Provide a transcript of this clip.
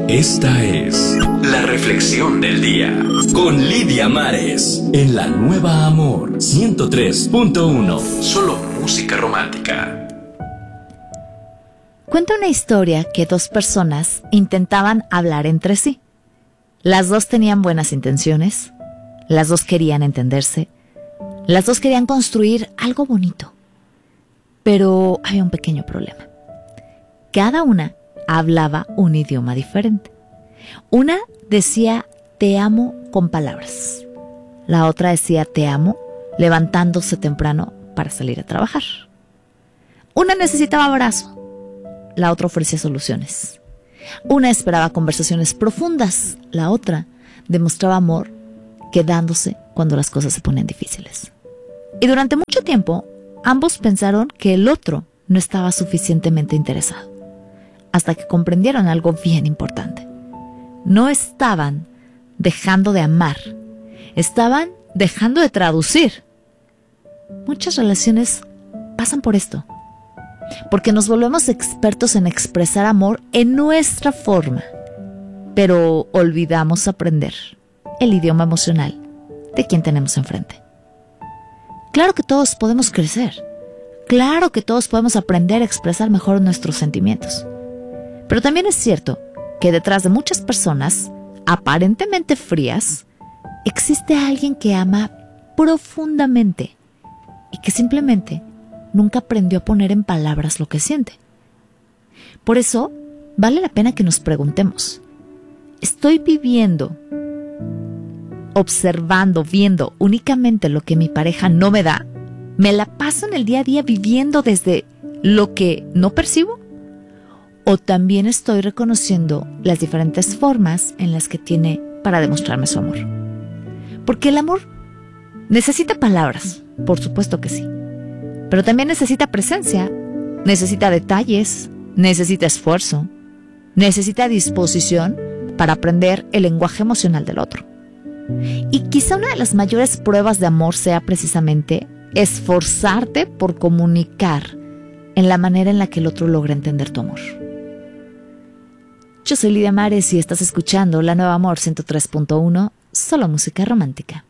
Esta es la reflexión del día con Lidia Mares en la Nueva Amor 103.1. Solo música romántica. Cuenta una historia que dos personas intentaban hablar entre sí. Las dos tenían buenas intenciones, las dos querían entenderse, las dos querían construir algo bonito. Pero había un pequeño problema. Cada una hablaba un idioma diferente. Una decía te amo con palabras. La otra decía te amo levantándose temprano para salir a trabajar. Una necesitaba abrazo. La otra ofrecía soluciones. Una esperaba conversaciones profundas. La otra demostraba amor quedándose cuando las cosas se ponían difíciles. Y durante mucho tiempo, ambos pensaron que el otro no estaba suficientemente interesado. Hasta que comprendieron algo bien importante. No estaban dejando de amar. Estaban dejando de traducir. Muchas relaciones pasan por esto. Porque nos volvemos expertos en expresar amor en nuestra forma. Pero olvidamos aprender el idioma emocional de quien tenemos enfrente. Claro que todos podemos crecer. Claro que todos podemos aprender a expresar mejor nuestros sentimientos. Pero también es cierto que detrás de muchas personas, aparentemente frías, existe alguien que ama profundamente y que simplemente nunca aprendió a poner en palabras lo que siente. Por eso, vale la pena que nos preguntemos, ¿estoy viviendo, observando, viendo únicamente lo que mi pareja no me da? ¿Me la paso en el día a día viviendo desde lo que no percibo? ¿O también estoy reconociendo las diferentes formas en las que tiene para demostrarme su amor? Porque el amor necesita palabras, por supuesto que sí. Pero también necesita presencia, necesita detalles, necesita esfuerzo, necesita disposición para aprender el lenguaje emocional del otro. Y quizá una de las mayores pruebas de amor sea precisamente esforzarte por comunicar en la manera en la que el otro logra entender tu amor. Yo soy Lidia Mares y estás escuchando La Nueva Amor 103.1, solo música romántica.